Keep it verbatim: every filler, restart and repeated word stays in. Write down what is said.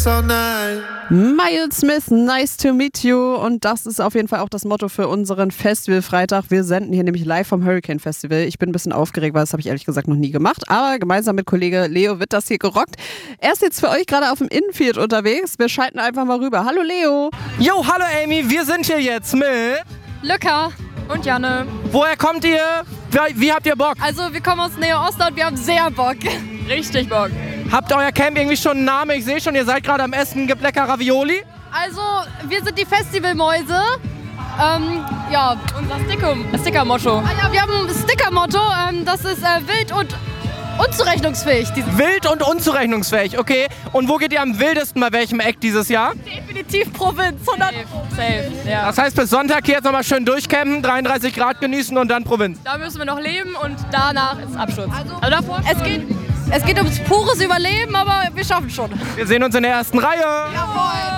all night. Miles Smith, nice to meet you. Und das ist auf jeden Fall auch das Motto für unseren Festivalfreitag. Wir senden hier nämlich live vom Hurricane Festival. Ich bin ein bisschen aufgeregt, weil das habe ich ehrlich gesagt noch nie gemacht. Aber gemeinsam mit Kollege Leo wird das hier gerockt. Er ist jetzt für euch gerade auf dem Infield unterwegs. Wir schalten einfach mal rüber. Hallo Leo. Jo, hallo Amy, wir sind hier jetzt mit... Lücker und Janne. Woher kommt ihr? Wie, wie habt ihr Bock? Also wir kommen aus Nähe Oster und wir haben sehr Bock. Richtig Bock. Habt euer Camp irgendwie schon einen Namen? Ich sehe schon, ihr seid gerade am Essen, gibt lecker Ravioli. Also wir sind die Festivalmäuse. Ähm, ja, unser Sticker, Sticker-Motto. Ah ja, wir haben ein Sticker-Motto, ähm, das ist äh, wild und unzurechnungsfähig. Wild und unzurechnungsfähig, okay. Und wo geht ihr am wildesten bei welchem Eck dieses Jahr? Definitiv Provinz, hundert Prozent. Safe, ja. Das heißt, bis Sonntag hier jetzt nochmal schön durchcampen, dreiunddreißig Grad genießen und dann Provinz. Da müssen wir noch leben und danach ist Absturz. Also, also davor es geht, es geht ums pures Überleben, aber wir schaffen schon. Wir sehen uns in der ersten Reihe. Jawohl.